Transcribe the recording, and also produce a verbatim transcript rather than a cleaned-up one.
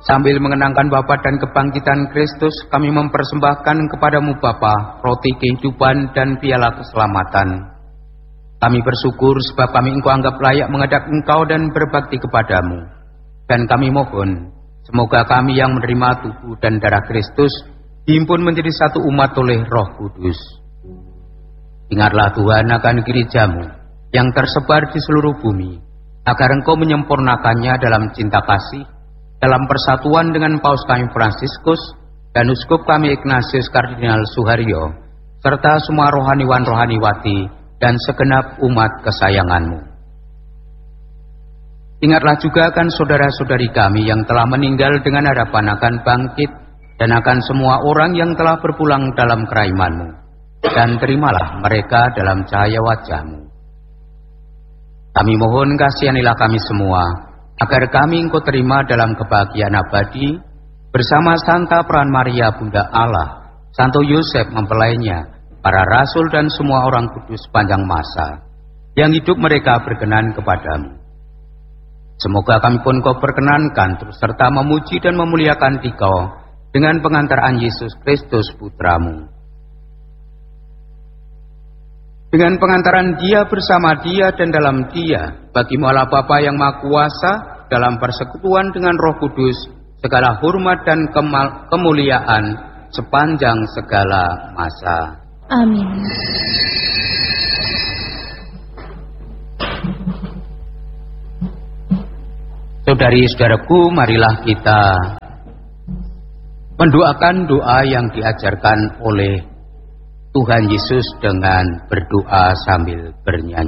Sambil mengenangkan wafat dan kebangkitan Kristus, kami mempersembahkan kepadamu Bapa, roti kehidupan dan piala keselamatan. Kami bersyukur sebab kami Engkau anggap layak menghadap Engkau dan berbakti kepadamu. Dan kami mohon, semoga kami yang menerima tubuh dan darah Kristus dihimpun menjadi satu umat oleh Roh Kudus. Ingatlah Tuhan akan gerejamu yang tersebar di seluruh bumi, agar Engkau menyempurnakannya dalam cinta kasih, dalam persatuan dengan Paus kami Fransiskus dan Uskup kami Ignatius Kardinal Suharyo, serta semua rohaniwan-rohaniwati dan segenap umat kesayanganmu. Ingatlah juga akan saudara-saudari kami yang telah meninggal dengan harapan akan bangkit, dan akan semua orang yang telah berpulang dalam keraimanmu, dan terimalah mereka dalam cahaya wajahmu. Kami mohon kasihanilah kami semua, agar kami Engkau terima dalam kebahagiaan abadi, bersama Santa Peran Maria Bunda Allah, Santo Yosef mempelainya, para rasul dan semua orang kudus sepanjang masa, yang hidup mereka berkenan kepadamu. Semoga kami pun Kau perkenankan terus serta memuji dan memuliakan Dikau dengan pengantaran Yesus Kristus Putramu. Dengan pengantaran Dia, bersama Dia dan dalam Dia, bagimu Allah Bapa yang Maha Kuasa, dalam persekutuan dengan Roh Kudus, segala hormat dan kemal, kemuliaan sepanjang segala masa. Amin. Saudari-saudaraku, marilah kita mendoakan doa yang diajarkan oleh Tuhan Yesus dengan berdoa sambil bernyanyi.